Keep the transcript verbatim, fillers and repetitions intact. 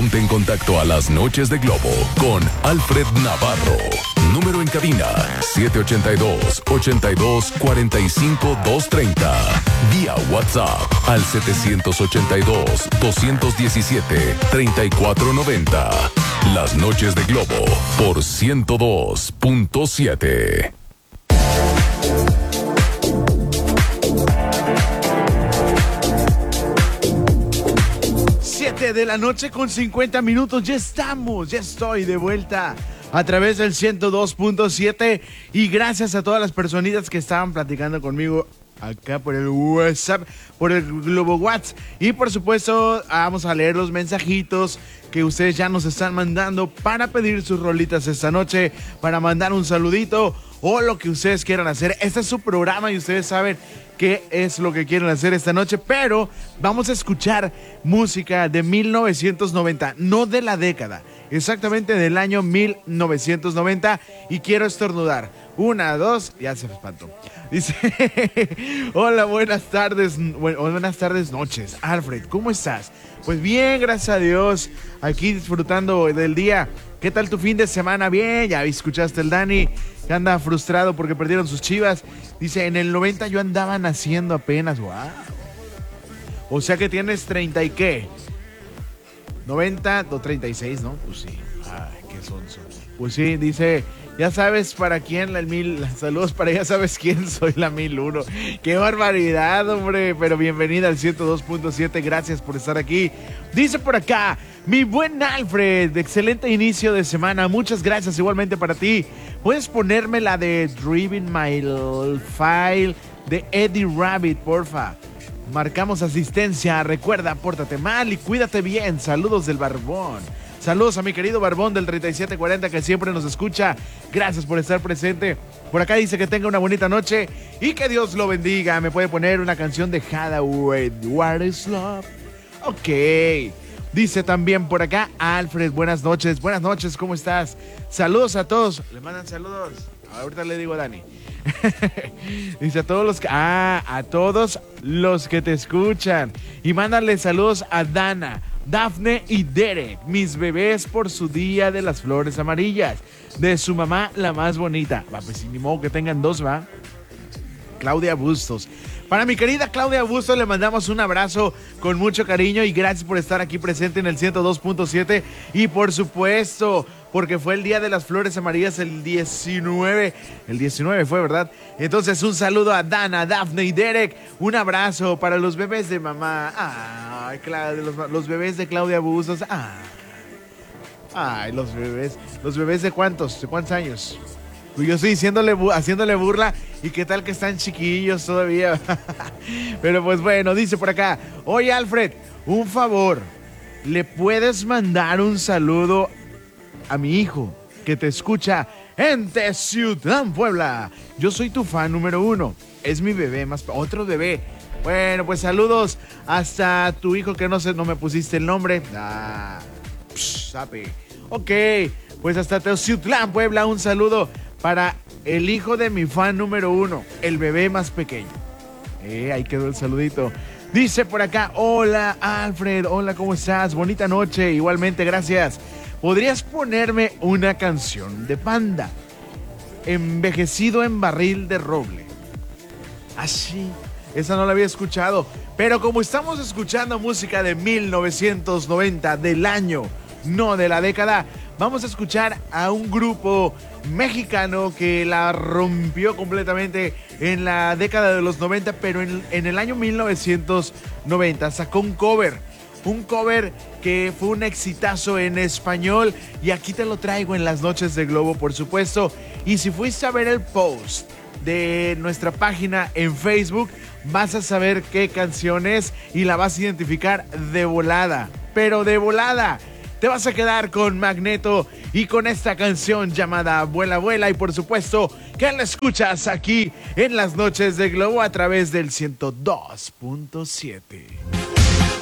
Ponte en contacto a las noches de Globo con Alfred Navarro. Número en cabina siete ocho dos, ocho dos, cuatro cinco, dos tres cero. Vía WhatsApp al siete ocho dos, dos uno siete, tres cuatro nueve cero. Las noches de Globo por ciento dos punto siete. siete de la noche con cincuenta minutos. Ya estamos, ya estoy de vuelta a través del ciento dos punto siete. Y gracias a todas las personitas que estaban platicando conmigo acá por el WhatsApp, por el Globo WhatsApp. Y por supuesto, vamos a leer los mensajitos que ustedes ya nos están mandando para pedir sus rolitas esta noche, para mandar un saludito o lo que ustedes quieran hacer. Este es su programa y ustedes saben qué es lo que quieren hacer esta noche, pero vamos a escuchar música de mil novecientos noventa, no de la década, exactamente del año mil novecientos noventa. Y quiero estornudar. Una, dos, ya se espantó. Dice, hola, buenas tardes, bueno, buenas tardes, noches. Alfred, ¿cómo estás? Pues bien, gracias a Dios, aquí disfrutando del día. ¿Qué tal tu fin de semana? Bien, ya escuchaste el Dani, que anda frustrado porque perdieron sus Chivas. Dice, en el noventa yo andaba naciendo apenas, wow. O sea que tienes treinta y qué, noventa o treinta y seis, ¿no? Pues sí, ay, qué sonso. Pues sí, dice, ya sabes para quién la mil, saludos para ya sabes quién, soy la mil uno. Qué barbaridad, hombre, pero bienvenida al ciento dos punto siete, gracias por estar aquí. Dice por acá, mi buen Alfred, excelente inicio de semana, muchas gracias igualmente para ti. ¿Puedes ponerme la de Driving My File de Eddie Rabbit, porfa? Marcamos asistencia, recuerda, pórtate mal y cuídate bien, saludos del Barbón. Saludos a mi querido Barbón del treinta y siete cuarenta que siempre nos escucha. Gracias por estar presente. Por acá dice que tenga una bonita noche y que Dios lo bendiga. Me puede poner una canción de Hathaway, What is Love. Ok. Dice también por acá Alfred, buenas noches. Buenas noches, ¿cómo estás? Saludos a todos. Le mandan saludos. Ahorita le digo a Dani. Dice a todos los que, ah, a todos los que te escuchan. Y mándale saludos a Dana, Dafne y Derek, mis bebés por su día de las flores amarillas, de su mamá la más bonita. Va, pues ni modo que tengan dos, va. Claudia Bustos. Para mi querida Claudia Bustos le mandamos un abrazo con mucho cariño y gracias por estar aquí presente en el ciento dos punto siete. Y por supuesto, porque fue el día de las flores amarillas el diecinueve. El diecinueve fue, ¿verdad? Entonces un saludo a Dana, Dafne y Derek. Un abrazo para los bebés de mamá. Ay, Claudia, los, los bebés de Claudia Bustos. Ay, ay, los bebés. ¿Los bebés de cuántos? ¿De cuántos años? Yo estoy haciéndole, haciéndole burla y qué tal que están chiquillos todavía. Pero pues bueno, dice por acá, oye Alfred, un favor, ¿le puedes mandar un saludo a mi hijo que te escucha en Teciutlán, Puebla? Yo soy tu fan número uno, es mi bebé más, otro bebé. Bueno, pues saludos hasta tu hijo que no sé, no me pusiste el nombre. Ah, psh, sape. Ok, pues hasta Teciutlán, Puebla, un saludo para el hijo de mi fan número uno, el bebé más pequeño. Eh, ahí quedó el saludito. Dice por acá, hola Alfred, hola, ¿cómo estás? Bonita noche, igualmente, gracias. ¿Podrías ponerme una canción de Panda? Envejecido en barril de roble. Así, esa no la había escuchado. Pero como estamos escuchando música de mil novecientos noventa, del año, no de la década, vamos a escuchar a un grupo mexicano que la rompió completamente en la década de los noventa, pero en, en el año mil novecientos noventa sacó un cover, un cover que fue un exitazo en español y aquí te lo traigo en las noches de Globo, por supuesto. Y si fuiste a ver el post de nuestra página en Facebook, vas a saber qué canción es y la vas a identificar de volada, pero de volada. Te vas a quedar con Magneto y con esta canción llamada Vuela, Vuela. Y por supuesto que la escuchas aquí en las noches de Globo a través del ciento dos punto siete.